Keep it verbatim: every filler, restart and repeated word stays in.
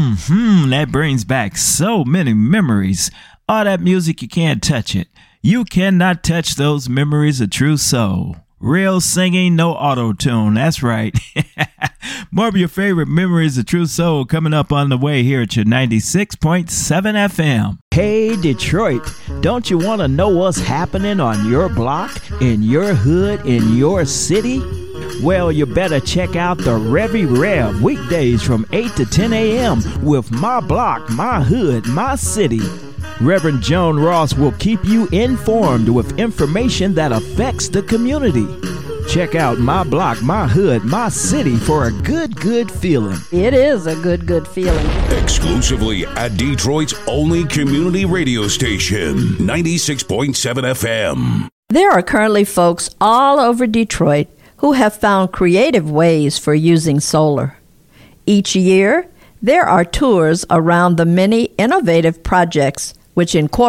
Hmm, that brings back so many memories. All that music, you can't touch it. You cannot touch those memories of true soul. Real singing, no auto-tune. That's right. More of your favorite memories of true soul coming up on the way here at your ninety-six point seven F M. Hey, Detroit, don't you want to know what's happening on your block, in your hood, in your city? Well, you better check out the Revy Rev weekdays from eight to ten a.m. with My Block, My Hood, My City. Reverend Joan Ross will keep you informed with information that affects the community. Check out My Block, My Hood, My City for a good, good feeling. It is a good, good feeling. Exclusively at Detroit's only community radio station, ninety-six point seven F M. There are currently folks all over Detroit who have found creative ways for using solar. Each year, there are tours around the many innovative projects which incorporate